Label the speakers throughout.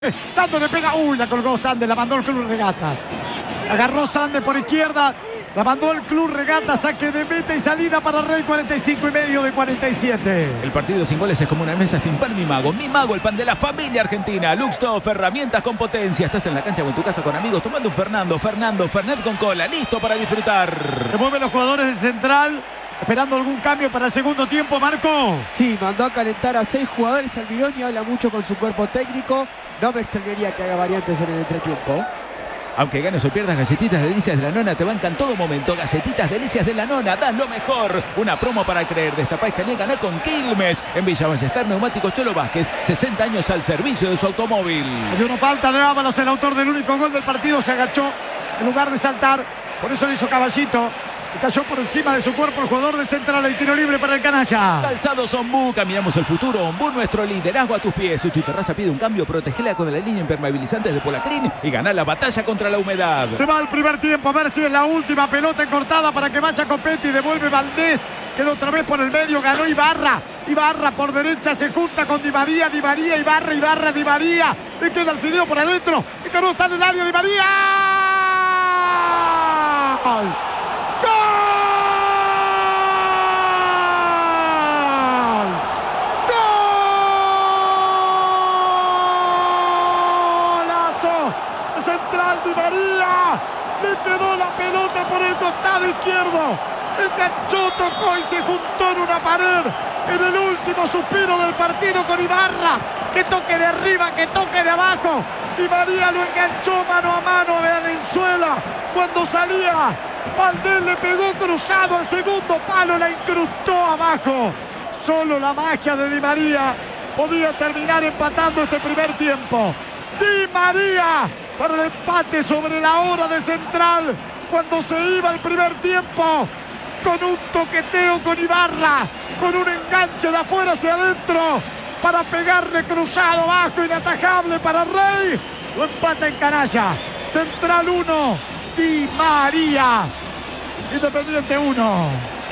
Speaker 1: Sande le pega. Uy, la colgó Sande, la mandó el Club Regatas. Agarró Sande por izquierda. La mandó el Club Regata, saque de meta y salida para Rey, 45,5 de 47.
Speaker 2: El partido sin goles es como una mesa sin pan, mi mago. Mi mago, el pan de la familia argentina. Luxtoff, herramientas con potencia. Estás en la cancha o en tu casa con amigos tomando un Fernet con cola. Listo para disfrutar.
Speaker 1: Se mueven los jugadores de Central, esperando algún cambio para el segundo tiempo, Marco.
Speaker 3: Sí, mandó a calentar a 6 jugadores. Almirón habla mucho con su cuerpo técnico. No me extrañaría que haga variantes en el entretiempo.
Speaker 2: Aunque ganes o pierdas, Galletitas Delicias de la Nona te bancan todo momento. Galletitas Delicias de la Nona, das lo mejor. Una promo para creer. Destapá y escanea, ganá con Quilmes. En Villa Ballester, Neumáticos Cholo Vázquez. 60 años al servicio de su automóvil.
Speaker 1: Hay una falta de Ábalos, el autor del único gol del partido. Se agachó en lugar de saltar. Por eso le hizo Caballito. Y cayó por encima de su cuerpo el jugador de Central. El tiro libre para el canalla.
Speaker 2: Calzados Ombú, caminamos el futuro. Ombú, nuestro liderazgo a tus pies. Si tu terraza pide un cambio, protegela con la línea impermeabilizantes de Polacrin y ganá la batalla contra la humedad.
Speaker 1: Se va el primer tiempo, a ver si es la última pelota cortada para que vaya Copetti. Devuelve Valdés, quedó otra vez por el medio, ganó Ibarra. Ibarra por derecha se junta con Di María, Ibarra, Di María. Le queda el fideo por adentro. Y que no está en el área Di María. ¡Gol! Central, Di María, le quedó la pelota por el costado izquierdo, enganchó, tocó y se juntó en una pared, en el último suspiro del partido con Ibarra, que toque de arriba, que toque de abajo. Di María lo enganchó mano a mano de Valenzuela, cuando salía Valdés le pegó cruzado al segundo palo, la incrustó abajo. Solo la magia de Di María podía terminar empatando este primer tiempo. Di María para el empate sobre la hora de Central, cuando se iba el primer tiempo, con un toqueteo con Ibarra, con un enganche de afuera hacia adentro, para pegarle cruzado abajo, inatajable para Rey. Lo empata en canalla. Central 1, Di María. Independiente 1.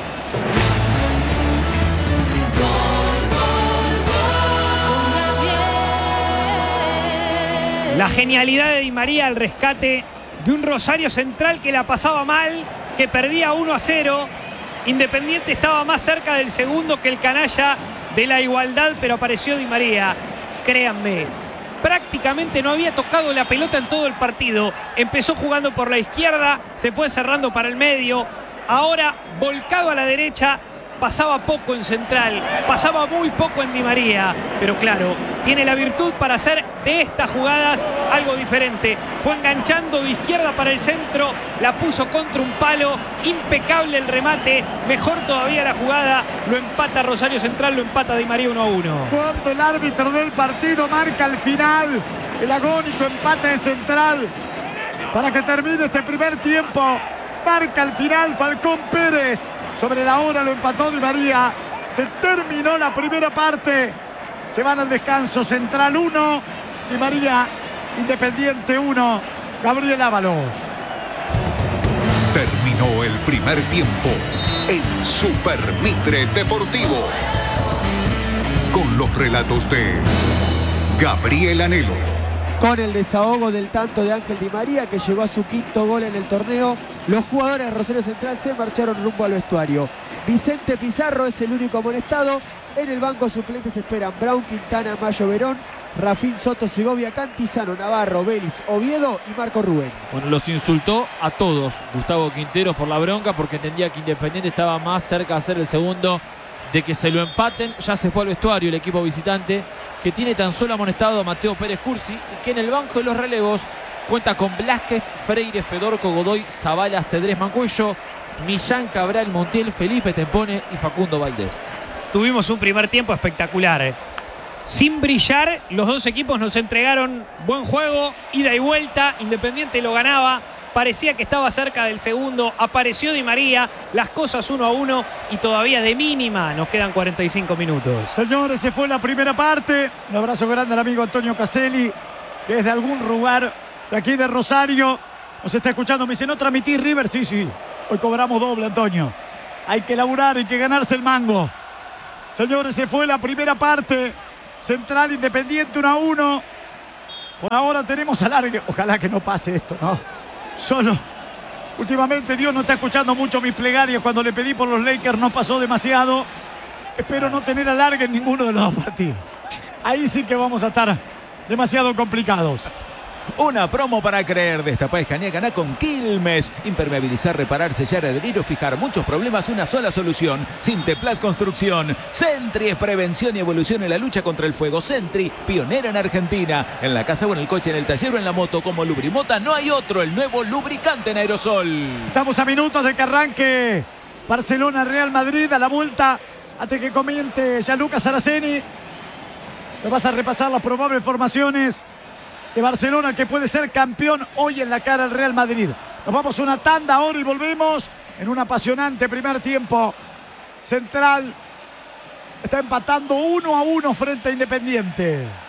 Speaker 4: La genialidad de Di María al rescate de un Rosario Central que la pasaba mal, que perdía 1-0. Independiente estaba más cerca del segundo que el canalla de la igualdad, pero apareció Di María. Créanme, prácticamente no había tocado la pelota en todo el partido. Empezó jugando por la izquierda, se fue cerrando para el medio. Ahora volcado a la derecha. Pasaba poco en Central, pasaba muy poco en Di María, pero claro, tiene la virtud para hacer de estas jugadas algo diferente. Fue enganchando de izquierda para el centro, la puso contra un palo, impecable el remate, mejor todavía la jugada, lo empata Rosario Central, lo empata Di María 1-1.
Speaker 1: Cuando el árbitro del partido marca el final, el agónico empate de Central, para que termine este primer tiempo, marca el final Falcón Pérez. Sobre la hora lo empató Di María. Se terminó la primera parte. Se van al descanso. Central 1, Di María, Independiente 1, Gabriel Ábalos.
Speaker 5: Terminó el primer tiempo. El Super Mitre Deportivo. Con los relatos de Gabriel Anhelo.
Speaker 3: Con el desahogo del tanto de Ángel Di María, que llegó a su quinto gol en el torneo, los jugadores de Rosario Central se marcharon rumbo al vestuario. Vicente Pizarro es el único amonestado. En el banco suplentes esperan Brown, Quintana, Mayo, Verón, Rafín, Soto, Segovia, Cantizano, Navarro, Vélez, Oviedo y Marco Rubén.
Speaker 6: Bueno, los insultó a todos Gustavo Quinteros por la bronca, porque entendía que Independiente estaba más cerca de hacer el segundo, de que se lo empaten. Ya se fue al vestuario el equipo visitante, que tiene tan solo amonestado a Mateo Pérez Cursi, y que en el banco de los relevos cuenta con Blasquez, Freire, Fedorco, Godoy, Zavala, Cedrés, Mancuello, Millán, Cabral, Montiel, Felipe Tempone y Facundo Valdés.
Speaker 4: Tuvimos un primer tiempo espectacular. Sin brillar, los dos equipos nos entregaron buen juego, ida y vuelta. Independiente lo ganaba, parecía que estaba cerca del segundo. Apareció Di María, las cosas 1-1 y todavía de mínima nos quedan 45 minutos.
Speaker 1: Señores, se fue la primera parte. Un abrazo grande al amigo Antonio Caselli, que es de algún lugar de aquí de Rosario. Nos está escuchando, me dice, ¿no transmitís River? Sí. Hoy cobramos doble, Antonio. Hay que laburar, hay que ganarse el mango. Señores, se fue la primera parte. Central Independiente 1-1. Por ahora tenemos alargue. Ojalá que no pase esto, ¿no? Solo, últimamente Dios no está escuchando mucho mis plegarias. Cuando le pedí por los Lakers no pasó demasiado. Espero no tener alargue en ninguno de los dos partidos. Ahí sí que vamos a estar demasiado complicados.
Speaker 2: Una promo para creer. Destapá, escanea, ganá con Quilmes. Impermeabilizar, reparar, sellar, adherir o fijar muchos problemas, una sola solución. Sinteplas Construcción. Sentry es prevención y evolución en la lucha contra el fuego. Sentry, pionera en Argentina. En la casa o en el coche, en el taller o en la moto. Como Lubrimota no hay otro. El nuevo lubricante en aerosol.
Speaker 1: Estamos a minutos de que arranque Barcelona-Real Madrid. A la vuelta, antes que comente Gianluca Saraceni, me vas a repasar las probables formaciones de Barcelona, que puede ser campeón hoy en la cara al Real Madrid. Nos vamos a una tanda ahora y volvemos en un apasionante primer tiempo. Central está empatando 1-1 frente a Independiente.